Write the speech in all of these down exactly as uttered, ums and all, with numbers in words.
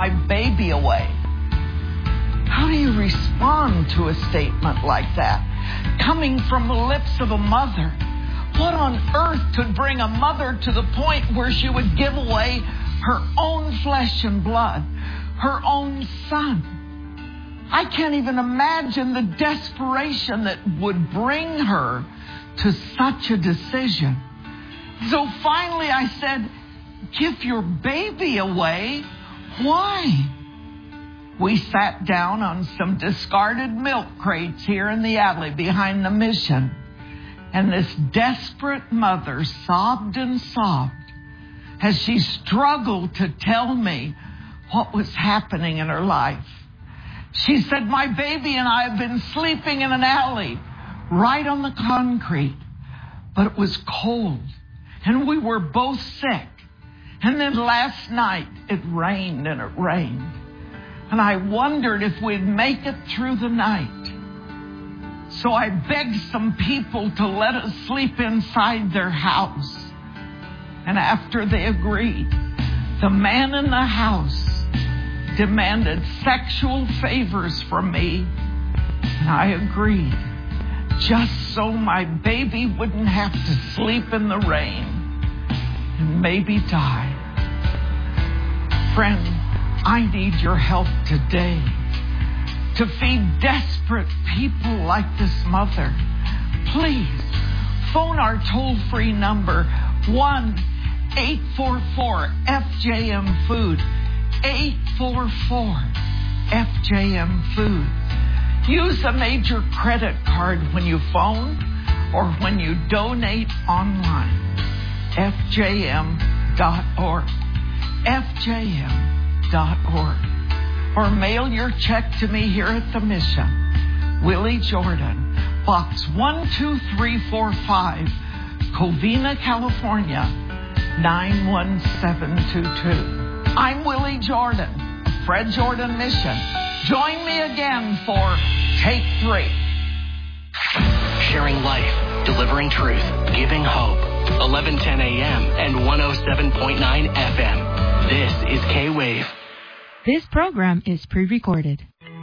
my baby away. How do you respond to a statement like that? Coming from the lips of a mother. What on earth could bring a mother to the point where she would give away her own flesh and blood, her own son? I can't even imagine the desperation that would bring her to such a decision. So finally I said, give your baby away? Why? We sat down on some discarded milk crates here in the alley behind the mission. And this desperate mother sobbed and sobbed as she struggled to tell me what was happening in her life. She said, my baby and I have been sleeping in an alley right on the concrete, but it was cold and we were both sick. And then last night it rained and it rained. And I wondered if we'd make it through the night. So I begged some people to let us sleep inside their house. And after they agreed, the man in the house demanded sexual favors from me. And I agreed, just so my baby wouldn't have to sleep in the rain and maybe die. Friend, I need your help today to feed desperate people like this mother. Please phone our toll-free number, one eight four four F J M food, eight four four F J M food. Use a major credit card when you phone or when you donate online. F J M dot org. F J M dot org. Or mail your check to me here at the Mission. Willie Jordan, Box one two three four five, Covina, California, nine one seven two two. I'm Willie Jordan, Fred Jordan Mission. Join me again for Take Three. Sharing life, delivering truth, giving hope. eleven ten a.m. and one oh seven point nine F M. This is K-Wave. This program is pre-recorded.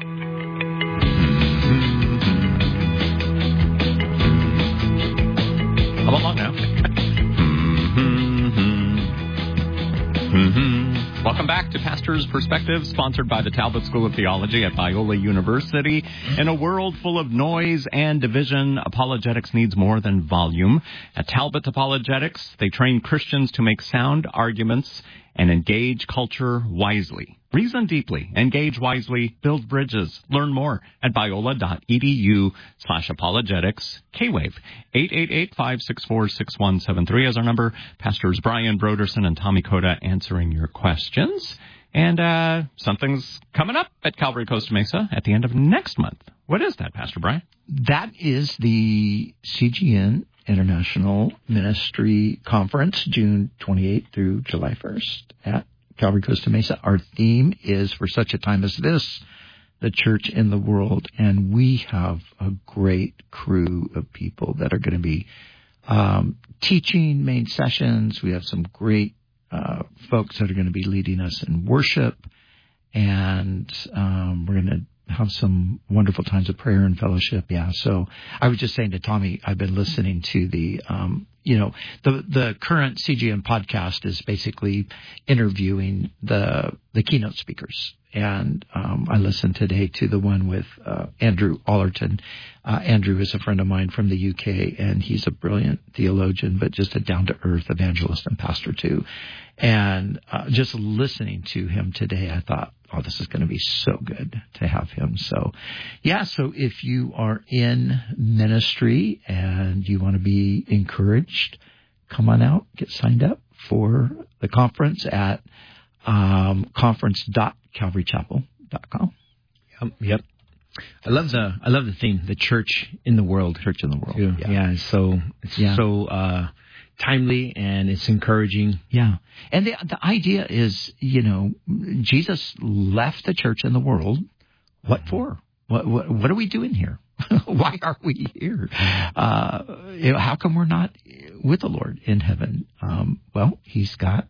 How long now? Welcome back to Pastor's Perspective, sponsored by the Talbot School of Theology at Biola University. In a world full of noise and division, apologetics needs more than volume. At Talbot Apologetics, they train Christians to make sound arguments and engage culture wisely. Reason deeply, engage wisely, build bridges. Learn more at biola.edu slash apologetics. K-Wave, eight eight eight, five six four, six one seven three is our number. Pastors Brian Broderson and Tommy Coda answering your questions. And uh, something's coming up at Calvary Costa Mesa at the end of next month. What is that, Pastor Brian? That is the C G N International Ministry Conference, June twenty-eighth through July first at Calvary Costa Mesa. Our theme is For Such a Time as This, the Church in the World. And we have a great crew of people that are going to be um, teaching main sessions. We have some great uh, folks that are going to be leading us in worship. And um, we're going to have some wonderful times of prayer and fellowship. Yeah. So I was just saying to Tommy, I've been listening to the, um, you know, the, the current C G N podcast is basically interviewing the, the keynote speakers. And, um, I listened today to the one with, uh, Andrew Allerton. Uh, Andrew is a friend of mine from the U K, and he's a brilliant theologian, but just a down to earth evangelist and pastor too. And, uh, just listening to him today, I thought, oh, this is going to be so good to have him. So, yeah, so if you are in ministry and you want to be encouraged, come on out, get signed up for the conference at um, conference dot calvary chapel dot com. Yep, yep. I love the I love the theme, the church in the world. Church in the world. Too. Yeah. yeah, so it's yeah. so uh, timely and it's encouraging. Yeah, and the the idea is, you know, Jesus left the church in the world. What for? What what, what are we doing here? Why are we here? Uh, you know, how come we're not with the Lord in heaven? Um, well, He's got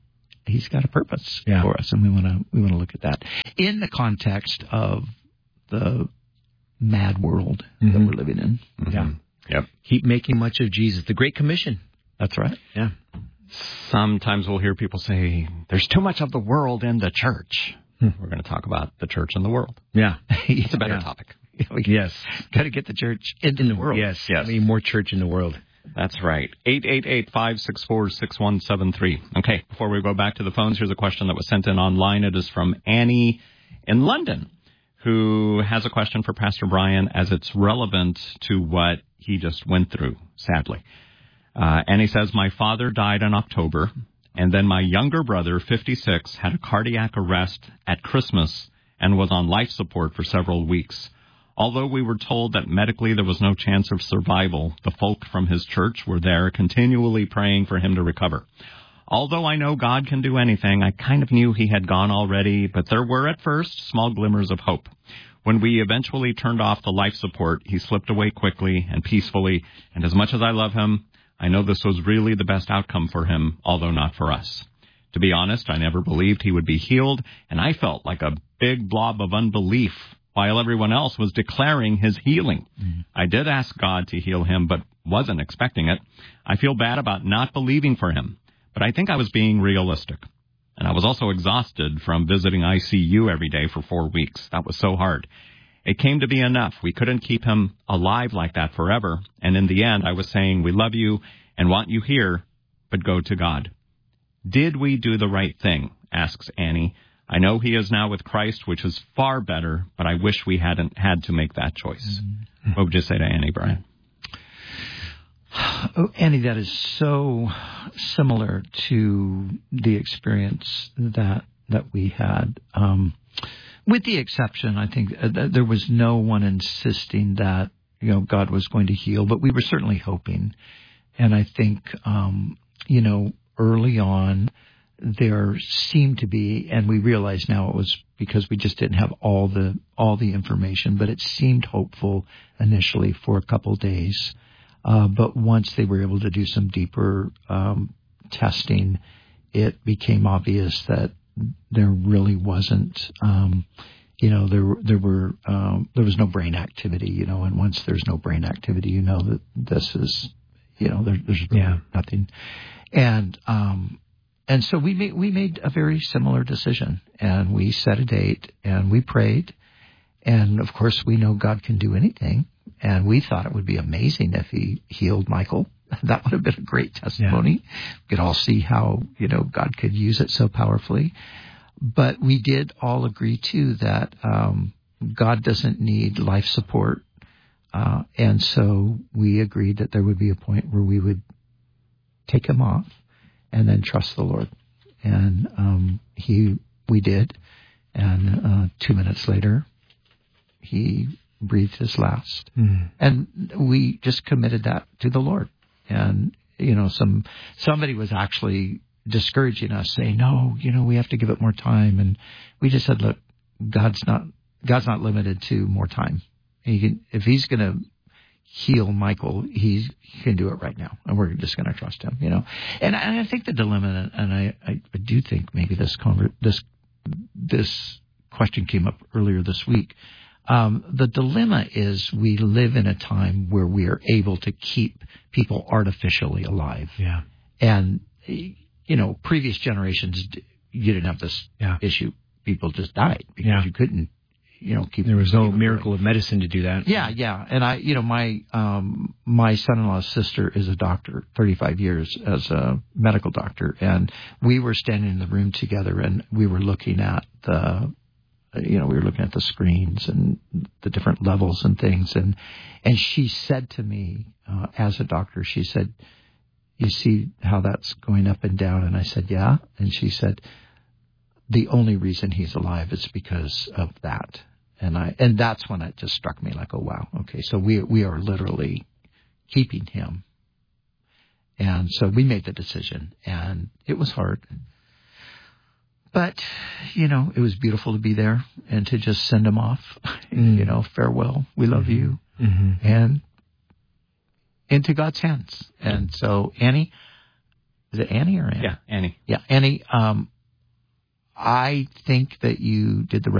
he's got a purpose yeah. for us, and we want to we want to look at that in the context of the mad world mm-hmm. that we're living in. Mm-hmm. Yeah. Yep. Keep making much of Jesus, the Great Commission. That's right. Yeah. Sometimes we'll hear people say, there's too much of the world in the church. Hmm. We're going to talk about the church and the world. Yeah. It's a better yeah. topic. Yes. Got to get the church in, in the world. Yes. Yes. I mean, more church in the world. That's right. eight eight eight, five six four, six one seven three. Okay, before we go back to the phones, here's a question that was sent in online. It is from Annie in London, who has a question for Pastor Brian as it's relevant to what he just went through, sadly. Uh, Annie says, my father died in October, and then my younger brother, fifty-six, had a cardiac arrest at Christmas and was on life support for several weeks. Although we were told that medically there was no chance of survival, the folk from his church were there continually praying for him to recover. Although I know God can do anything, I kind of knew he had gone already, but there were at first small glimmers of hope. When we eventually turned off the life support, he slipped away quickly and peacefully, and as much as I love him, I know this was really the best outcome for him, although not for us. To be honest, I never believed he would be healed, and I felt like a big blob of unbelief while everyone else was declaring his healing. Mm-hmm. I did ask God to heal him, but wasn't expecting it. I feel bad about not believing for him, but I think I was being realistic. And I was also exhausted from visiting I C U every day for four weeks. That was so hard. It came to be enough. We couldn't keep him alive like that forever. And in the end, I was saying, we love you and want you here, but go to God. Did we do the right thing? Asks Annie. I know he is now with Christ, which is far better, but I wish we hadn't had to make that choice. Mm-hmm. What would you say to Annie, Brian? Oh, Annie, that is so similar to the experience that that we had. Um, with the exception, I think, uh, that there was no one insisting that, you know, God was going to heal, but we were certainly hoping. And I think, um, you know, early on, there seemed to be, and we realize now it was because we just didn't have all the all the information, but it seemed hopeful initially for a couple days. Uh, but once they were able to do some deeper um, testing, it became obvious that there really wasn't, um, you know, there there were um, there was no brain activity, you know, and once there's no brain activity, you know that this is, you know, there, there's really yeah. nothing, and um, and so we made we made a very similar decision, and we set a date, and we prayed, and of course we know God can do anything. And we thought it would be amazing if he healed Michael. That would have been a great testimony. Yeah. We could all see how, you know, God could use it so powerfully. But we did all agree, too, that um, God doesn't need life support. Uh, and so we agreed that there would be a point where we would take him off and then trust the Lord. And um, he, we did. And uh, two minutes later, he breathed his last. Mm. And we just committed that to the Lord. And, you know, some somebody was actually discouraging us, saying, no, you know, we have to give it more time. And we just said, look, God's not God's not limited to more time. He can, if he's going to heal Michael, he's, he can do it right now. And we're just going to trust him, you know. And, and I think the dilemma, and I, I do think maybe this conver- this this question came up earlier this week. Um, the dilemma is we live in a time where we are able to keep people artificially alive. Yeah. And, you know, previous generations, you didn't have this yeah. issue. People just died because yeah. you couldn't, you know, keep. There was no miracle going. of medicine to do that. Yeah, yeah. And I, you know, my, um, my son-in-law's sister is a doctor, thirty-five years as a medical doctor. And we were standing in the room together and we were looking at the, you know, we were looking at the screens and the different levels and things. And, and she said to me, uh, as a doctor, she said, you see how that's going up and down? And I said, yeah. And she said, the only reason he's alive is because of that. And I, and that's when it just struck me like, oh, wow. Okay. So we, we are literally keeping him. And so we made the decision and it was hard. But, you know, it was beautiful to be there and to just send him off, mm. you know, farewell, we love mm-hmm. you, mm-hmm. and into God's hands. And so, Annie, is it Annie or Annie? Yeah, Annie. Yeah, Annie, um, I think that you did the